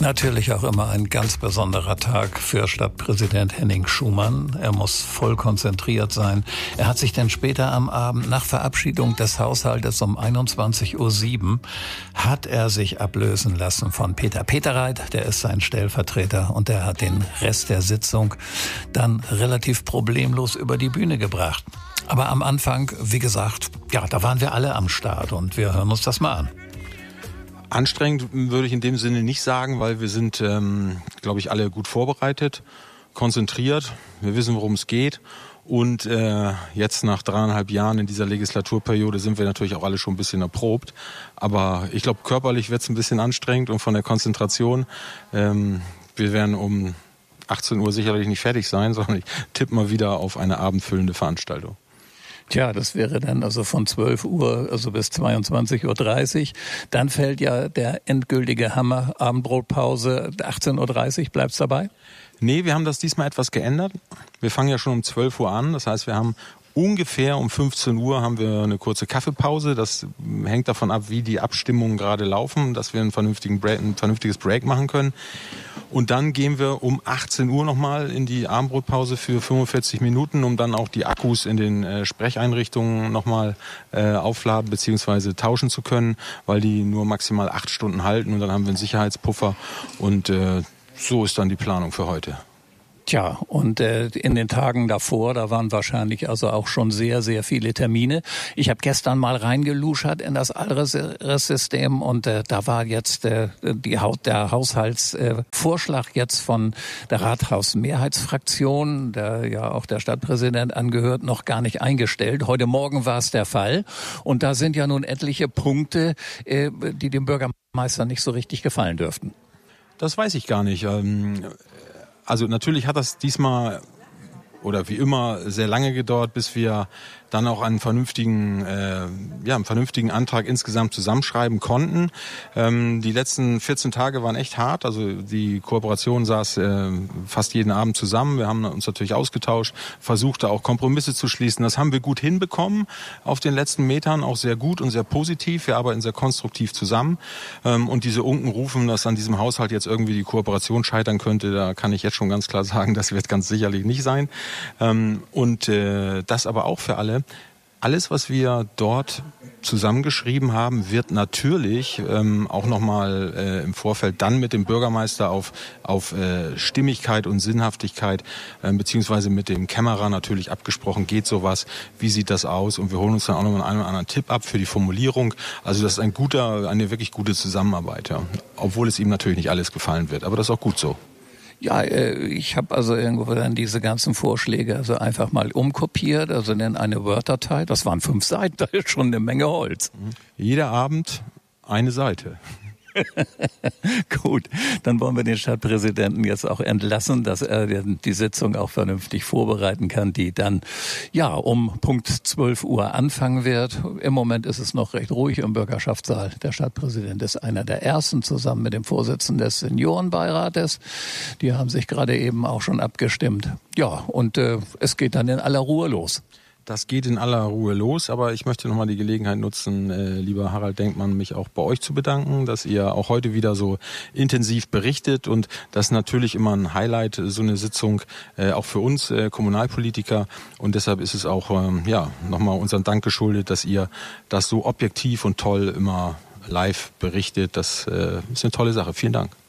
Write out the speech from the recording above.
Natürlich auch immer ein ganz besonderer Tag für Stadtpräsident Henning Schumann. Er muss voll konzentriert sein. Er hat sich dann später am Abend nach Verabschiedung des Haushaltes um 21:07 Uhr hat er sich ablösen lassen von Peter Peterreit. Der ist sein Stellvertreter und der hat den Rest der Sitzung dann relativ problemlos über die Bühne gebracht. Aber am Anfang, wie gesagt, ja, da waren wir alle am Start und wir hören uns das mal an. Anstrengend würde ich in dem Sinne nicht sagen, weil wir sind, glaube ich, alle gut vorbereitet, konzentriert. Wir wissen, worum es geht. Und jetzt nach 3,5 Jahren in dieser Legislaturperiode sind wir natürlich auch alle schon ein bisschen erprobt. Aber ich glaube, körperlich wird es ein bisschen anstrengend und von der Konzentration. Wir werden um 18 Uhr sicherlich nicht fertig sein, sondern ich tippe mal wieder auf eine abendfüllende Veranstaltung. Tja, das wäre dann also von 12 Uhr also bis 22:30 Uhr. Dann fällt ja der endgültige Hammer, Abendbrotpause, 18:30 Uhr. Bleibt's dabei? Nee, wir haben das diesmal etwas geändert. Wir fangen ja schon um 12 Uhr an. Das heißt, wir haben ungefähr um 15 Uhr haben wir eine kurze Kaffeepause. Das hängt davon ab, wie die Abstimmungen gerade laufen, dass wir ein vernünftiges Break machen können. Und dann gehen wir um 18 Uhr nochmal in die Abendbrotpause für 45 Minuten, um dann auch die Akkus in den Sprecheinrichtungen nochmal aufladen bzw. tauschen zu können, weil die nur maximal 8 Stunden halten und dann haben wir einen Sicherheitspuffer und so ist dann die Planung für heute. Tja, und in den Tagen davor, da waren wahrscheinlich also auch schon sehr, sehr viele Termine. Ich habe gestern mal reingeluschert in das Alres-System und da war jetzt der Haushaltsvorschlag jetzt von der Rathausmehrheitsfraktion, der ja auch der Stadtpräsident angehört, noch gar nicht eingestellt. Heute Morgen war es der Fall und da sind ja nun etliche Punkte, die dem Bürgermeister nicht so richtig gefallen dürften. Das weiß ich gar nicht. Also natürlich hat das diesmal oder wie immer sehr lange gedauert, bis wir dann auch einen vernünftigen Antrag insgesamt zusammenschreiben konnten. Die letzten 14 Tage waren echt hart. Also die Kooperation saß fast jeden Abend zusammen. Wir haben uns natürlich ausgetauscht, versucht da auch Kompromisse zu schließen. Das haben wir gut hinbekommen auf den letzten Metern, auch sehr gut und sehr positiv. Wir arbeiten sehr konstruktiv zusammen. Und diese Unken rufen, dass an diesem Haushalt jetzt irgendwie die Kooperation scheitern könnte, da kann ich jetzt schon ganz klar sagen, das wird ganz sicherlich nicht sein. Und das aber auch für alle. Alles, was wir dort zusammengeschrieben haben, wird natürlich auch nochmal im Vorfeld dann mit dem Bürgermeister auf Stimmigkeit und Sinnhaftigkeit beziehungsweise mit dem Kämmerer natürlich abgesprochen. Geht sowas? Wie sieht das aus? Und wir holen uns dann auch nochmal einen oder anderen Tipp ab für die Formulierung. Also das ist eine wirklich gute Zusammenarbeit, ja. Obwohl es ihm natürlich nicht alles gefallen wird. Aber das ist auch gut so. Ja, ich habe also irgendwo dann diese ganzen Vorschläge also einfach mal umkopiert, also in eine Word-Datei. Das waren 5 Seiten, da ist schon eine Menge Holz. Jeder Abend eine Seite. Gut, dann wollen wir den Stadtpräsidenten jetzt auch entlassen, dass er die Sitzung auch vernünftig vorbereiten kann, die dann ja um Punkt 12 Uhr anfangen wird. Im Moment ist es noch recht ruhig im Bürgerschaftssaal. Der Stadtpräsident ist einer der Ersten zusammen mit dem Vorsitzenden des Seniorenbeirates. Die haben sich gerade eben auch schon abgestimmt. Ja, und es geht dann in aller Ruhe los. Das geht in aller Ruhe los, aber ich möchte nochmal die Gelegenheit nutzen, lieber Harald Denkmann, mich auch bei euch zu bedanken, dass ihr auch heute wieder so intensiv berichtet und das ist natürlich immer ein Highlight, so eine Sitzung, auch für uns Kommunalpolitiker und deshalb ist es auch nochmal unseren Dank geschuldet, dass ihr das so objektiv und toll immer live berichtet. Das ist eine tolle Sache. Vielen Dank.